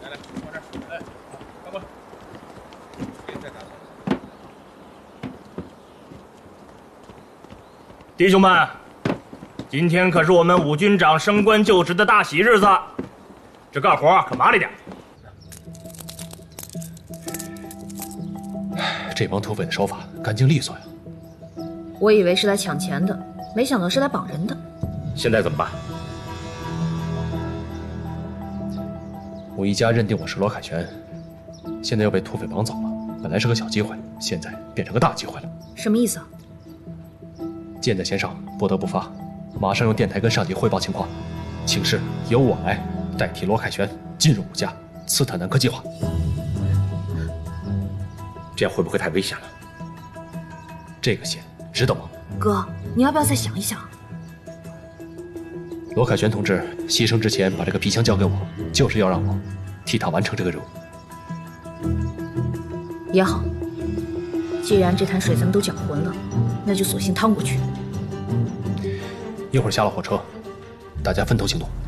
来，往这儿，哎，干吧。别再打算。弟兄们，今天可是我们武军长升官就职的大喜日子，这干活可麻利点。 这帮土匪的手法干净利索呀！ 我以为是来抢钱的，没想到是来绑人的。 现在怎么办？ 我一家认定我是罗凯旋，现在又被土匪绑走了。本来是个小机会，现在变成个大机会了。 什么意思啊？ 箭在弦上，不得不发。马上用电台跟上级汇报情况，请示由我来代替罗凯旋进入武家，刺探南柯计划。 这样会不会太危险了？ 这个险值得吗？ 哥，你要不要再想一想？ 罗凯旋同志牺牲之前把这个皮箱交给我，就是要让我替他完成这个任务。 也好，既然这潭水咱们都搅浑了，那就索性趟过去。 一会儿下了火车，大家分头行动。